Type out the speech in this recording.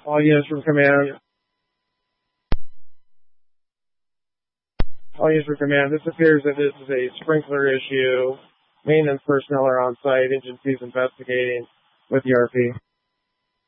All units from command. All units from command. This appears that this is a sprinkler issue. Maintenance personnel are on site. Agencies investigating with the RP.